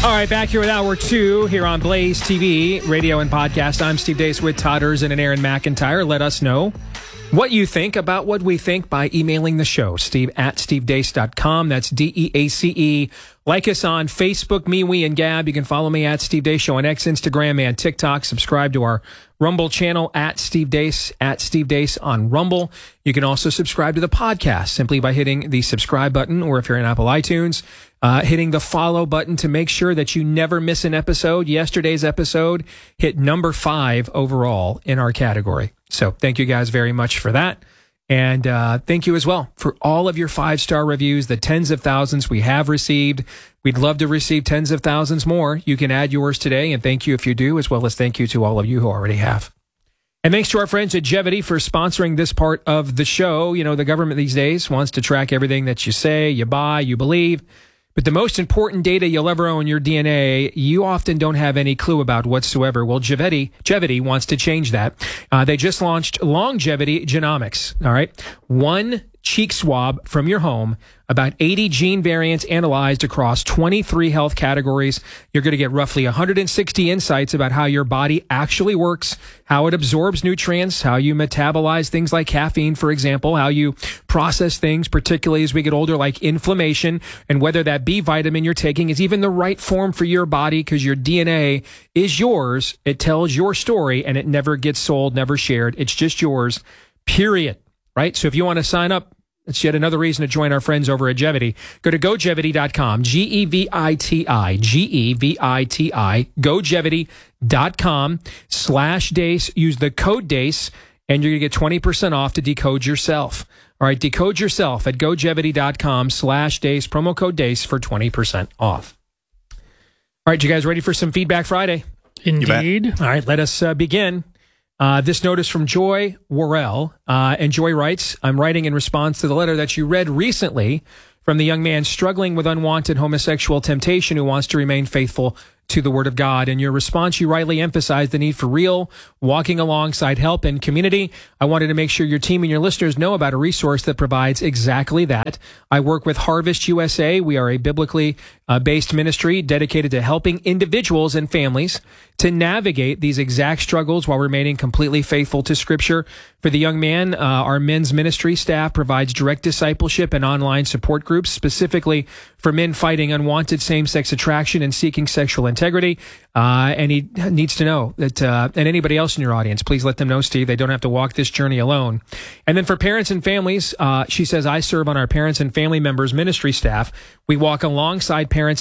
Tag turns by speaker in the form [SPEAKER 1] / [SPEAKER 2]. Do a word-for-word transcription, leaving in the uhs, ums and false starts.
[SPEAKER 1] All right, back here with Hour two here on Blaze T V, radio and podcast. I'm Steve Deace with Todd Erzen and Aaron McIntyre. Let us know what you think about what we think by emailing the show, Steve at steve deace dot com. That's D E A C E. Like us on Facebook, MeWe, and Gab. You can follow me at Steve Deace Show on X, Instagram, and TikTok. Subscribe to our Rumble channel at Steve Deace, at Steve Deace on Rumble. You can also subscribe to the podcast simply by hitting the subscribe button, or if you're in Apple iTunes, uh, hitting the follow button to make sure that you never miss an episode. Yesterday's episode hit number five overall in our category. So thank you guys very much for that. And uh, thank you as well for all of your five-star reviews, the tens of thousands we have received. We'd love to receive tens of thousands more. You can add yours today, and thank you if you do, as well as thank you to all of you who already have. And thanks to our friends at Jevity for sponsoring this part of the show. You know, the government these days wants to track everything that you say, you buy, you believe. But the most important data you'll ever own, your D N A, you often don't have any clue about whatsoever. Well, Jevity, Jevity wants to change that. Uh, they just launched Longevity Genomics. All right. One cheek swab from your home, about eighty gene variants analyzed across twenty-three health categories. You're going to get roughly one hundred sixty insights about how your body actually works, how it absorbs nutrients, how you metabolize things like caffeine, for example, how you process things, particularly as we get older, like inflammation, and whether that B vitamin you're taking is even the right form for your body, because your D N A is yours. It tells your story, and it never gets sold, never shared. It's just yours, period. Right? So if you want to sign up, it's yet another reason to join our friends over at Jevity. Go to go jevity dot com, G E V I T I, G E V I T I, go jevity dot com slash Deace. Use the code Deace, and you're going to get twenty percent off to decode yourself. All right, decode yourself at go jevity dot com slash Deace, promo code Deace for twenty percent off. All right, you guys ready for some Feedback Friday?
[SPEAKER 2] Indeed.
[SPEAKER 1] All right, let us uh, begin. Uh, this notice from Joy Worrell, uh, and Joy writes, I'm writing in response to the letter that you read recently from the young man struggling with unwanted homosexual temptation who wants to remain faithful to the Word of God. In your response, you rightly emphasized the need for real, walking alongside help and community. I wanted to make sure your team and your listeners know about a resource that provides exactly that. I work with Harvest U S A. We are a biblically uh, based ministry dedicated to helping individuals and families to navigate these exact struggles while remaining completely faithful to Scripture. For the young man, uh, our men's ministry staff provides direct discipleship and online support groups specifically for men fighting unwanted same-sex attraction and seeking sexual integrity. Uh, and he needs to know that, uh, and anybody else in your audience, please let them know, Steve, they don't have to walk this journey alone. And then for parents and families, uh, she says, I serve on our parents and family members ministry staff. We walk alongside parents